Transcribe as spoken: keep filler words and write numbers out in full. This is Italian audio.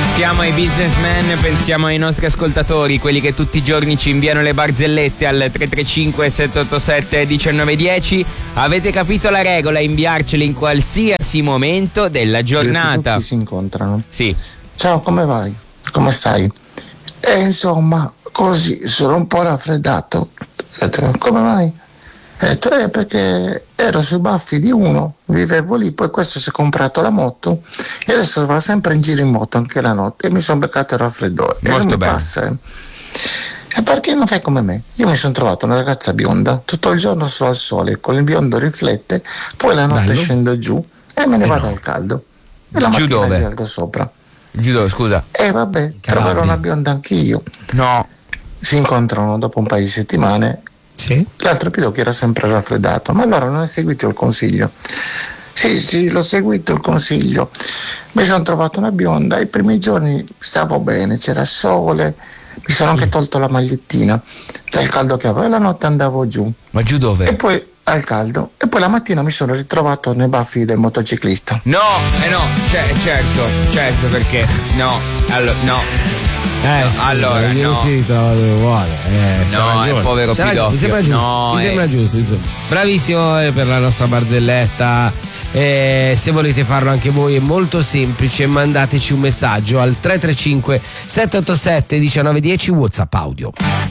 Pensiamo ai businessmen, pensiamo ai nostri ascoltatori, quelli che tutti i giorni ci inviano le barzellette al tre tre cinque sette otto sette uno nove uno zero. Avete capito la regola? Inviarceli in qualsiasi momento della giornata. Tutti si incontrano. Sì. Ciao, come vai? Come stai? E insomma, così, sono un po' raffreddato. Ho detto, come mai? Ho detto, eh, perché ero sui baffi di uno, vivevo lì, poi questo si è comprato la moto e adesso va sempre in giro in moto anche la notte e mi sono beccato il raffreddore. Molto e non mi bene. passa. eh. E perché non fai come me? Io mi sono trovato una ragazza bionda, tutto il giorno sto al sole, con il biondo riflette, poi la notte Bello. scendo giù e me ne Eh vado no. al caldo. E la Giù mattina dove? salgo sopra. Giudo, scusa. E vabbè, troverò una bionda anch'io. No. Si incontrano dopo un paio di settimane. Sì. L'altro pidocchio era sempre raffreddato, ma allora non hai seguito il consiglio? Sì, sì, l'ho seguito il consiglio. Mi sono trovato una bionda, i primi giorni stavo bene, c'era sole, mi sono anche tolto la magliettina dal caldo che avevo e la notte andavo giù. Ma giù dove? E poi al caldo, e poi la mattina mi sono ritrovato nei baffi del motociclista. No, eh no, cioè, certo, certo perché no, allora, no. Eh, scusa, allora, io no. si ritrova dove vuole. Eh, c'ha No, ragione. è povero C'ha ragione, Pidocchio. Mi sembra giusto. No, mi eh. sembra giusto. Insomma. Bravissimo eh, per la nostra barzelletta. Eh, se volete farlo anche voi è molto semplice, mandateci un messaggio al tre tre cinque sette otto sette uno nove uno zero WhatsApp audio.